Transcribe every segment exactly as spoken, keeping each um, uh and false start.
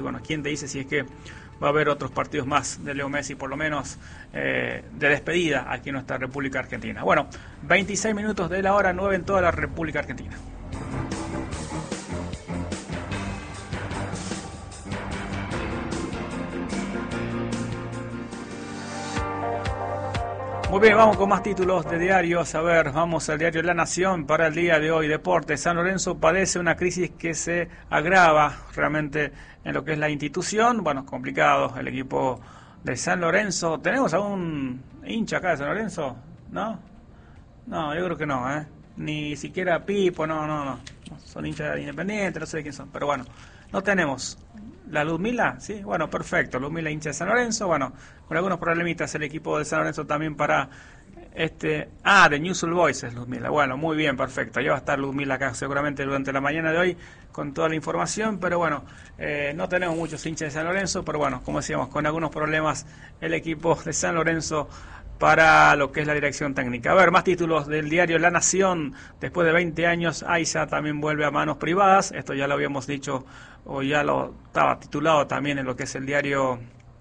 Bueno, ¿quién te dice si es que va a haber otros partidos más de Leo Messi, por lo menos eh, de despedida aquí en nuestra República Argentina? Bueno, veintiséis minutos de la hora nueve en toda la República Argentina. Muy bien, vamos con más títulos de diarios. A ver, vamos al diario La Nación para el día de hoy. Deportes. San Lorenzo padece una crisis que se agrava realmente en lo que es la institución. Bueno, complicado el equipo de San Lorenzo. ¿Tenemos algún hincha acá de San Lorenzo? ¿No? No, yo creo que no, ¿eh? Ni siquiera Pipo, no, no, no. Son hinchas independientes, no sé de quién son. Pero bueno, no tenemos. ¿La Ludmila? Sí, bueno, perfecto. Ludmila, hincha de San Lorenzo. Bueno, con algunos problemitas el equipo de San Lorenzo también para este... Ah, de News All Voices, Ludmila. Bueno, muy bien, perfecto. Ya va a estar Ludmila acá seguramente durante la mañana de hoy con toda la información. Pero bueno, eh, no tenemos muchos hinchas de San Lorenzo. Pero bueno, como decíamos, con algunos problemas el equipo de San Lorenzo para lo que es la dirección técnica. A ver, más títulos del diario La Nación. Después de veinte años, Aiza también vuelve a manos privadas. Esto ya lo habíamos dicho, o ya lo estaba titulado también en lo que es el diario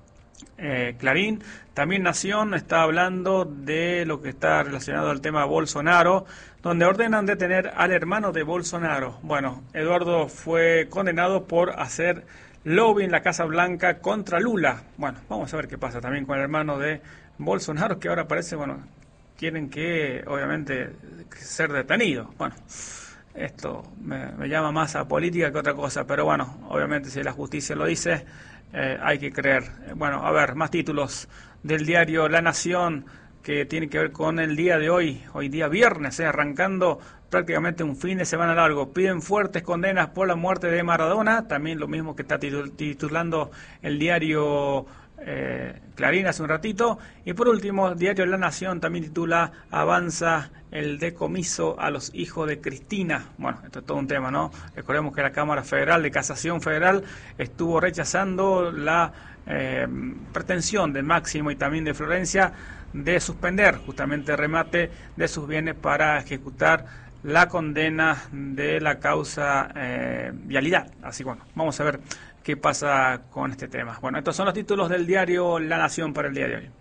eh, Clarín. También Nación está hablando de lo que está relacionado al tema Bolsonaro, donde ordenan detener al hermano de Bolsonaro. Bueno, Eduardo fue condenado por hacer lobby en la Casa Blanca contra Lula. Bueno, vamos a ver qué pasa también con el hermano de Bolsonaro, que ahora parece, bueno, quieren que, obviamente, ser detenido. Bueno, esto me, me llama más a política que otra cosa, pero bueno, obviamente si la justicia lo dice, eh, hay que creer. Bueno, a ver, más títulos del diario La Nación que tienen que ver con el día de hoy, hoy día viernes, eh, arrancando prácticamente un fin de semana largo. Piden fuertes condenas por la muerte de Maradona, también lo mismo que está titulando el diario Eh, Clarín hace un ratito. Y por último, diario La Nación también titula: avanza el decomiso a los hijos de Cristina. Bueno, esto es todo un tema, ¿no? Recordemos que la Cámara Federal de Casación Federal estuvo rechazando la eh, pretensión de Máximo y también de Florencia de suspender justamente el remate de sus bienes para ejecutar la condena de la causa eh, vialidad. Así que bueno, vamos a ver qué pasa con este tema. Bueno, estos son los títulos del diario La Nación para el día de hoy.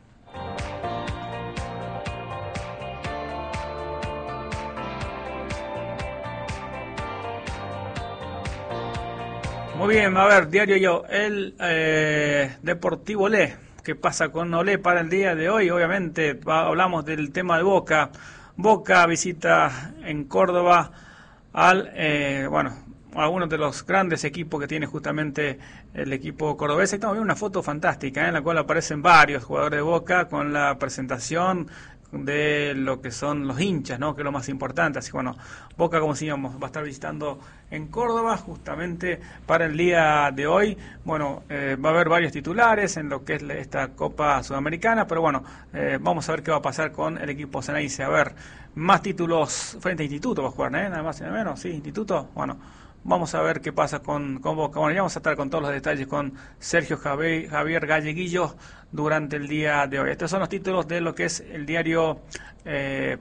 Muy bien, a ver, diario yo, el eh, Deportivo Olé. ¿Qué pasa con Olé para el día de hoy? Obviamente va, hablamos del tema de Boca. Boca visita en Córdoba al, eh, bueno, algunos de los grandes equipos que tiene justamente el equipo cordobés. Estamos viendo una foto fantástica, ¿eh? En la cual aparecen varios jugadores de Boca con la presentación de lo que son los hinchas, ¿no? Que es lo más importante. Así que bueno, Boca, como decíamos, va a estar visitando en Córdoba justamente para el día de hoy. Bueno, eh, va a haber varios titulares en lo que es esta Copa Sudamericana, pero bueno, eh, vamos a ver qué va a pasar con el equipo Ceneice. A ver, más títulos frente a Instituto va a jugar, ¿eh? Nada más y nada menos, ¿sí? Instituto, bueno, vamos a ver qué pasa con, con Boca. Bueno, ya vamos a estar con todos los detalles con Sergio Javier, Javier Galleguillo durante el día de hoy. Estos son los títulos de lo que es el diario eh,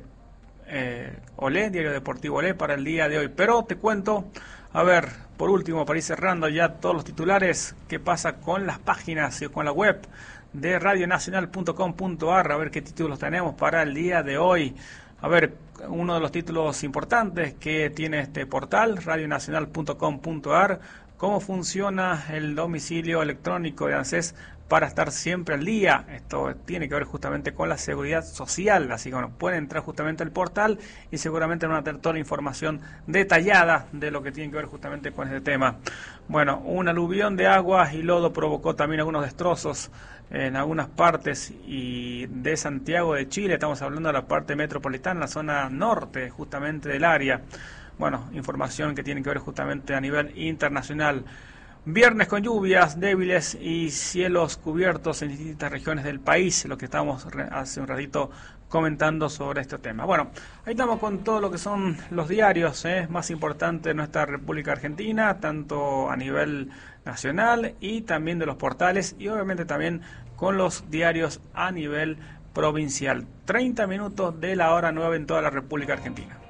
eh, Olé, diario Deportivo Olé para el día de hoy. Pero te cuento, a ver, por último, para ir cerrando ya todos los titulares, qué pasa con las páginas y con la web de radio nacional punto com punto a r, a ver qué títulos tenemos para el día de hoy. A ver, uno de los títulos importantes que tiene este portal, radio nacional punto com punto a r, cómo funciona el domicilio electrónico de ANSES para estar siempre al día. Esto tiene que ver justamente con la seguridad social, así que bueno, pueden entrar justamente al portal y seguramente van a tener toda la información detallada de lo que tiene que ver justamente con este tema. Bueno, un aluvión de agua y lodo provocó también algunos destrozos en algunas partes y de Santiago de Chile. Estamos hablando de la parte metropolitana, la zona norte justamente del área. Bueno, información que tiene que ver justamente a nivel internacional. Viernes con lluvias débiles y cielos cubiertos en distintas regiones del país, lo que estábamos hace un ratito comentando sobre este tema. Bueno, ahí estamos con todo lo que son los diarios eh, más importantes de nuestra República Argentina, tanto a nivel nacional y también de los portales y obviamente también con los diarios a nivel provincial. treinta minutos de la hora nueve en toda la República Argentina.